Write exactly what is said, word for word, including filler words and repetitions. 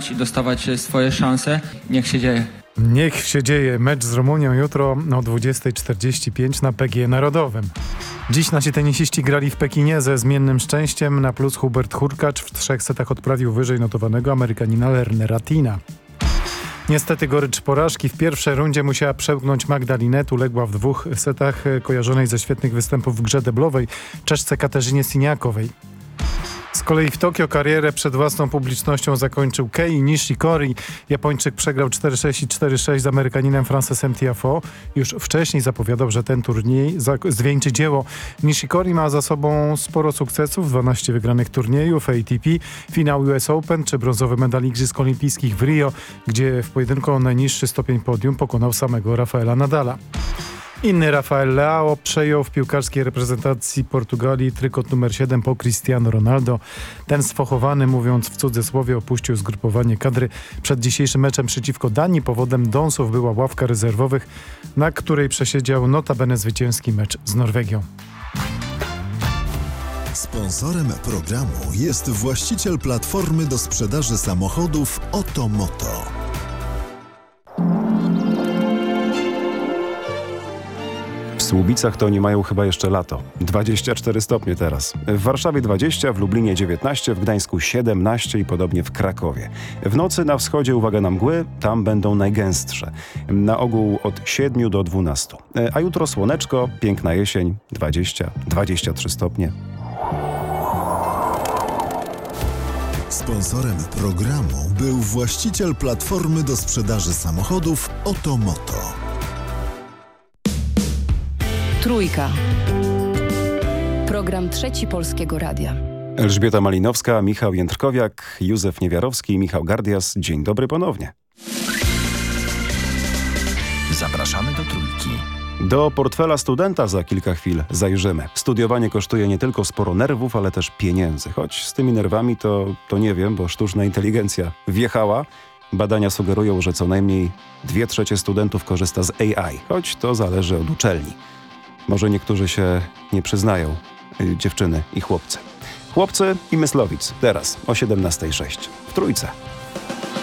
grać i dostawać swoje szanse. Niech się dzieje. Niech się dzieje. Mecz z Rumunią jutro o dwudziesta czterdzieści pięć na P G E Narodowym. Dziś nasi tenisiści grali w Pekinie ze zmiennym szczęściem. Na plus Hubert Hurkacz w trzech setach odprawił wyżej notowanego Amerykanina Lernera Tina. Niestety gorycz porażki. W pierwszej rundzie musiała przełknąć Magda Linnet. Uległa w dwóch setach kojarzonej ze świetnych występów w grze deblowej Czeszce Katarzynie Siniakowej. Z kolei w Tokio karierę przed własną publicznością zakończył Kei Nishikori. Japończyk przegrał cztery sześć i cztery sześć z Amerykaninem Francesem Tiafoe. Już wcześniej zapowiadał, że ten turniej zwieńczy dzieło. Nishikori ma za sobą sporo sukcesów, dwanaście wygranych turniejów A T P, finał U S Open czy brązowy medal Igrzysk Olimpijskich w Rio, gdzie w pojedynku o najniższy stopień podium pokonał samego Rafaela Nadala. Inny Rafael Leao przejął w piłkarskiej reprezentacji Portugalii trykot numer siedem po Cristiano Ronaldo. Ten sfochowany, mówiąc w cudzysłowie, opuścił zgrupowanie kadry przed dzisiejszym meczem przeciwko Danii. Powodem dąsów była ławka rezerwowych, na której przesiedział notabene zwycięski mecz z Norwegią. Sponsorem programu jest właściciel platformy do sprzedaży samochodów Otomoto. W Słubicach to oni mają chyba jeszcze lato. dwadzieścia cztery stopnie teraz. W Warszawie dwadzieścia, w Lublinie dziewiętnaście, w Gdańsku siedemnaście i podobnie w Krakowie. W nocy na wschodzie uwaga na mgły, tam będą najgęstsze. Na ogół od siedmiu do dwunastu. A jutro słoneczko, piękna jesień, dwadzieścia, dwadzieścia trzy stopnie. Sponsorem programu był właściciel platformy do sprzedaży samochodów Otomoto. Trójka. Program Trzeci Polskiego Radia. Elżbieta Malinowska, Michał Jędrkowiak, Józef Niewiarowski i Michał Gardias. Dzień dobry ponownie. Zapraszamy do Trójki. Do portfela studenta za kilka chwil zajrzymy. Studiowanie kosztuje nie tylko sporo nerwów, ale też pieniędzy. Choć z tymi nerwami to, to nie wiem, bo sztuczna inteligencja wjechała. Badania sugerują, że co najmniej dwie trzecie studentów korzysta z A I, choć to zależy od uczelni. Może niektórzy się nie przyznają, yy, dziewczyny i chłopcy. Chłopcy i Myslowic, teraz o siedemnasta sześć w Trójce.